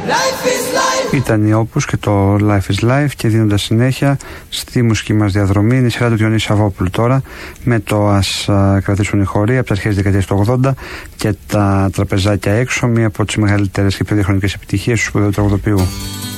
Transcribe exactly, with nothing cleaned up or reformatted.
Ήταν η Opus και το Life is Life, και δίνοντας συνέχεια στη μουσική μας διαδρομή είναι η σειρά του Διονύση Σαββόπουλου τώρα, με το Ας α, κρατήσουν οι χωροί από τις αρχές της δεκαετίας του ογδόντα και τα τραπεζάκια έξω, μία από τις μεγαλύτερες και πιο διαχρονικές επιτυχίες του σπουδαίου τραγουδοποιού.